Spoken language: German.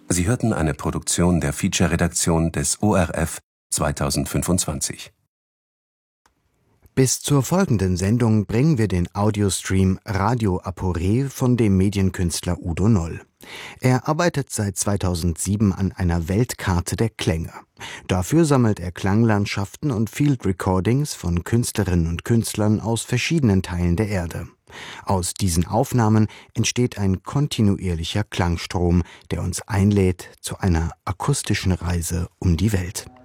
Sie hörten eine Produktion der Feature-Redaktion des ORF 2025. Bis zur folgenden Sendung bringen wir den Audiostream Radio Aporé von dem Medienkünstler Udo Noll. Er arbeitet seit 2007 an einer Weltkarte der Klänge. Dafür sammelt er Klanglandschaften und Field Recordings von Künstlerinnen und Künstlern aus verschiedenen Teilen der Erde. Aus diesen Aufnahmen entsteht ein kontinuierlicher Klangstrom, der uns einlädt zu einer akustischen Reise um die Welt.